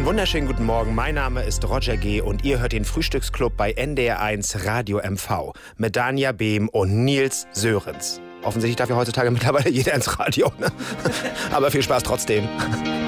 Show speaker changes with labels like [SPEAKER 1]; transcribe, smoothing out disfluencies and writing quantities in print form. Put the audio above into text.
[SPEAKER 1] Einen wunderschönen guten Morgen. Mein Name ist Roger G. und ihr hört den Frühstücksclub bei NDR1 Radio MV mit Dania Behm und Nils Sörensen. Offensichtlich darf ja heutzutage mittlerweile jeder ins Radio, ne? Aber viel Spaß trotzdem.